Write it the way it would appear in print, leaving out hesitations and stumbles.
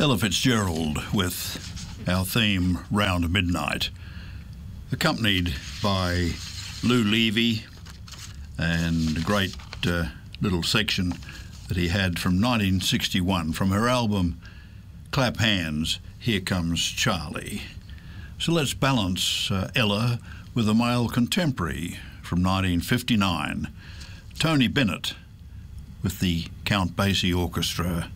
Ella Fitzgerald with our theme Round Midnight, accompanied by Lou Levy and a great little section that he had from 1961 from her album Clap Hands, Here Comes Charlie. So let's balance Ella with a male contemporary from 1959, Tony Bennett with the Count Basie Orchestra